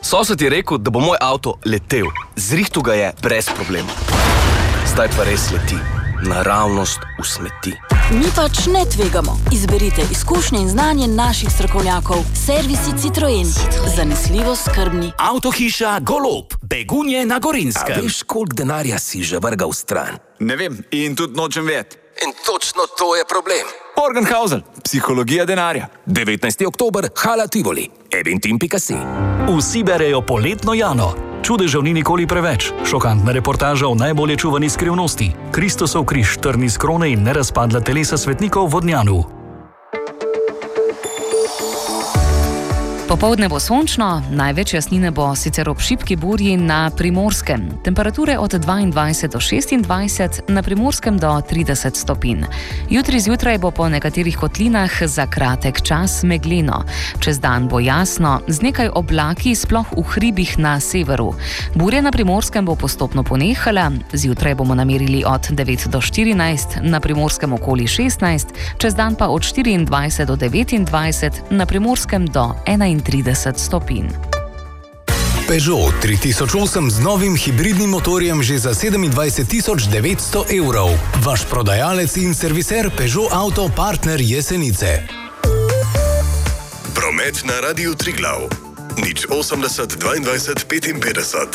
Sosed je rekel, da bo moj avto letel. Zrihtu ga je brez problema. Zdaj pa res leti. Naravnost v smeti. Mi pač ne tvegamo. Izberite izkušnje in znanje naših strokovnjakov. Servisi Citroen. Zanesljivo skrbni. Avtohiša Golob. Begunje na Gorenjskem. A veš, koliko denarja si že vrgal stran? Ne vem in tudi nočem vedeti. In točno to je problem. Morgenhausen, psihologija denarja. 19. oktober, Hala Tivoli. eventim.si. Vsi berejo Poletno Jano. Čudežev ni nikoli preveč. Šokantna reportaža o najbolje čuvani skrivnosti. Kristusov križ, trn iz krone in nerazpadla telesa svetnikov v Vodnjanu. Popoldne bo sončno, največ jasnine bo sicer ob šibki burji na Primorskem. Temperature od 22 do 26, na Primorskem do 30 stopinj. Jutri zjutraj bo po nekaterih kotlinah za kratek čas megleno. Čez dan bo jasno, z nekaj oblaki sploh v hribih na severu. Burja na Primorskem bo postopno ponehala, zjutraj bomo namerili od 9 do 14, na Primorskem okoli 16, čez dan pa od 24 do 29, na Primorskem do 31 stopinj. Peugeot 3008 z novim hibridnim motorjem že za 27 900 evrov. Vaš prodajalec in serviser Peugeot Auto partner Jesenice. Promet na Radiu Triglav. 080 22 55.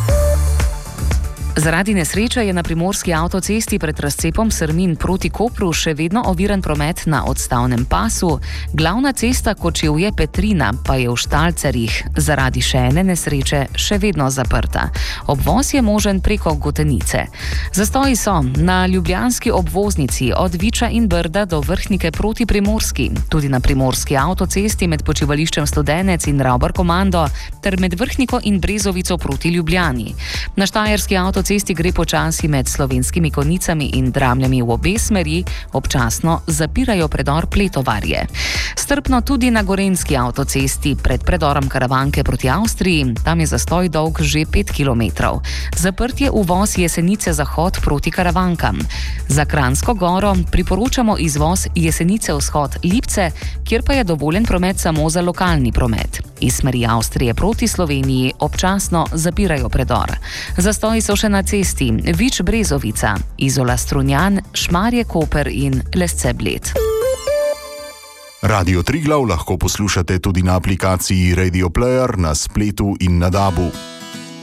Zaradi nesreče je na primorski avtocesti pred razcepom Srmin proti Kopru še vedno oviran promet na odstavnem pasu. Glavna cesta Kočevje-Petrina pa je v Štalcerjih zaradi še ene nesreče še vedno zaprta. Obvoz je možen preko Gotenice. Zastoji so na ljubljanski obvoznici od Viča in Brda do Vrhnike proti Primorski, tudi na primorski avtocesti med počivališčem Studenec in Ravbar Komando ter med Vrhniko in Brezovico proti Ljubljani. Na štajerski avtocesti gre počasi med Slovenskimi Konjicami in Dramljami v obe smeri, občasno zapirajo predor Pletovarje. Strpno tudi na gorenjski avtocesti pred predorom Karavanke proti Avstriji, tam je zastoj dolg že 5 km. Zaprt je uvoz Jesenice Zahod proti Karavankam. Za Kranjsko Goro priporočamo izvoz Jesenice Vzhod Lipce, kjer pa je dovoljen promet samo za lokalni promet. Iz smeri Avstrije proti Sloveniji občasno zapirajo predor. Zastoji so še na cesti Vič Brezovica, Izola Strunjan, Šmarje Koper in Lesce Bled. Radio Triglav lahko poslušate tudi na aplikaciji Radio Player na spletu in na DAB-u.